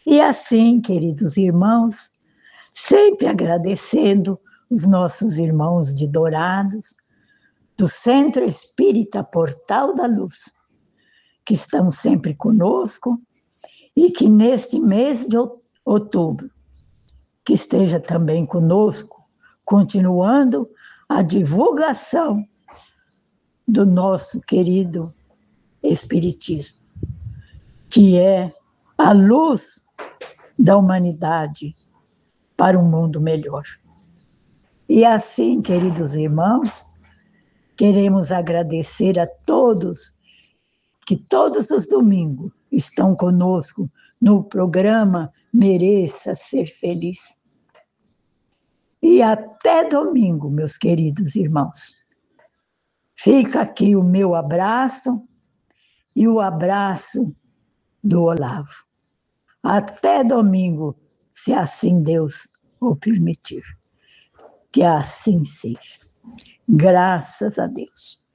E assim, queridos irmãos, sempre agradecendo os nossos irmãos de Dourados, do Centro Espírita Portal da Luz, que estão sempre conosco e que neste mês de outubro, que esteja também conosco, continuando a divulgação do nosso querido Espiritismo, que é a luz da humanidade para um mundo melhor. E assim, queridos irmãos, queremos agradecer a todos que todos os domingos estão conosco no programa Mereça Ser Feliz. E até domingo, meus queridos irmãos. Fica aqui o meu abraço e o abraço do Olavo. Até domingo, se assim Deus o permitir. Que assim seja. Graças a Deus.